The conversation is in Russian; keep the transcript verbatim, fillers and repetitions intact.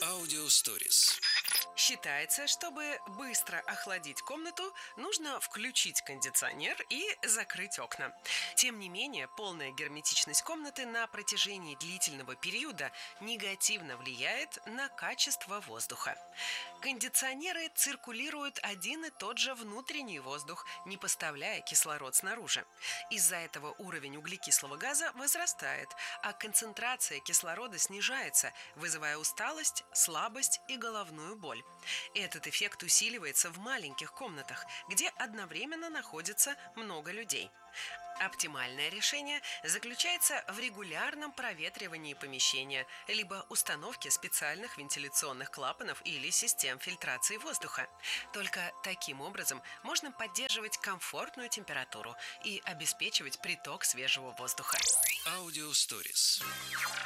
Аудио Stories. Считается, чтобы быстро охладить комнату, нужно включить кондиционер и закрыть окна. Тем не менее, полная герметичность комнаты на протяжении длительного периода негативно влияет на качество воздуха. Кондиционеры циркулируют один и тот же внутренний воздух, не поставляя кислород снаружи. Из-за этого уровень углекислого газа возрастает, а концентрация кислорода снижается, вызывая усталость, слабость и головную боль. Этот эффект усиливается в маленьких комнатах, где одновременно находится много людей. Оптимальное решение заключается в регулярном проветривании помещения, либо установке специальных вентиляционных клапанов или систем фильтрации воздуха. Только таким образом можно поддерживать комфортную температуру и обеспечивать приток свежего воздуха. Аудио Stories.